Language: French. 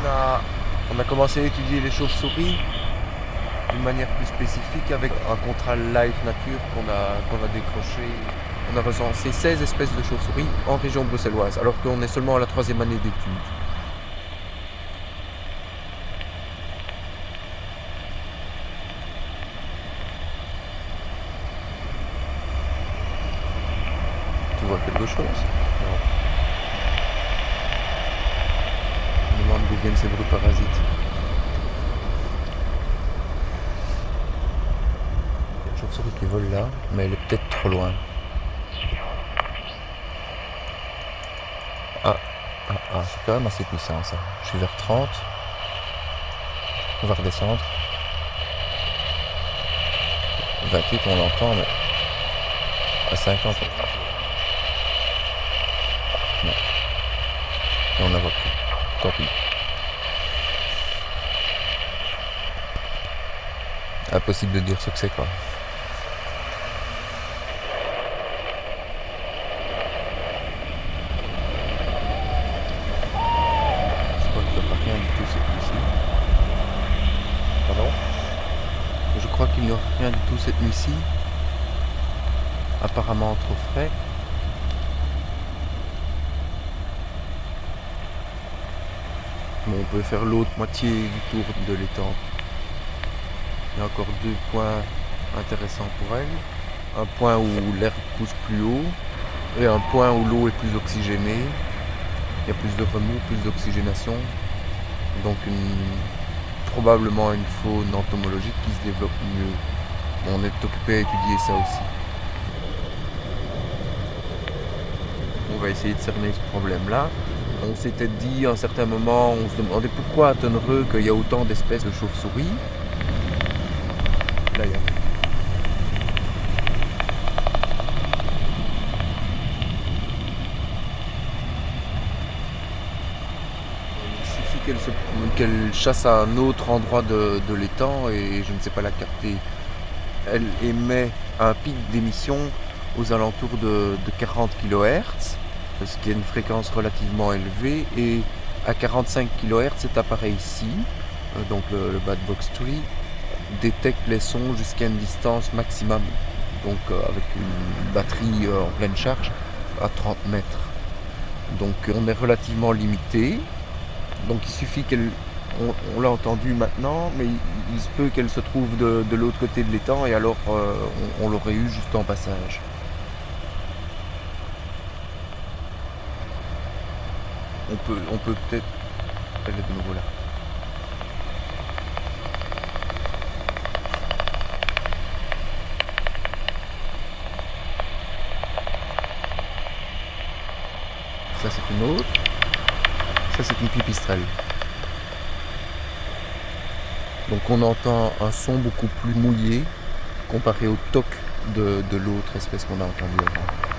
On a commencé à étudier les chauves-souris d'une manière plus spécifique avec un contrat Life Nature qu'on a décroché. On a recensé 16 espèces de chauves-souris en région bruxelloise, alors qu'on est seulement à la 3e année d'études. Tu vois quelque chose? Non. Je me demande d'où viennent ces bruits parasites. Il y a une chauve-souris qui vole là, mais elle est peut-être trop loin. C'est quand même assez puissant ça. Je suis vers 30. On va redescendre. 28 on l'entend, mais à 50 non. Et on n'en voit plus. Tant pis. Impossible de dire ce que c'est quoi. Je crois qu'il n'y aura rien du tout cette nuit-ci. Pardon? Je crois qu'il n'y aura rien du tout cette nuit-ci. Apparemment trop frais. Bon, on peut faire l'autre moitié du tour de l'étang. Il y a encore 2 points intéressants pour elle. Un point où l'herbe pousse plus haut et un point où l'eau est plus oxygénée. Il y a plus de remous, plus d'oxygénation. Donc probablement une faune entomologique qui se développe mieux. On est occupé à étudier ça aussi. On va essayer de cerner ce problème-là. On s'était dit à un certain moment, on se demandait pourquoi à Tonnereux qu'il y a autant d'espèces de chauves-souris. Là, il y a. Il suffit qu'elle chasse à un autre endroit de l'étang et je ne sais pas la capter. Elle émet un pic d'émission aux alentours de 40 kHz, ce qui est une fréquence relativement élevée, et à 45 kHz cet appareil-ci, donc le Bad Box Tree, détecte les sons jusqu'à une distance maximum, donc avec une batterie en pleine charge à 30 mètres. Donc on est relativement limité, donc il suffit qu'elle... On l'a entendu maintenant, mais il se peut qu'elle se trouve de l'autre côté de l'étang et alors on l'aurait eu juste en passage. On peut peut-être... Elle est de nouveau là. Ça c'est une autre. Ça c'est une pipistrelle. Donc on entend un son beaucoup plus mouillé comparé au toc de l'autre espèce qu'on a entendu avant.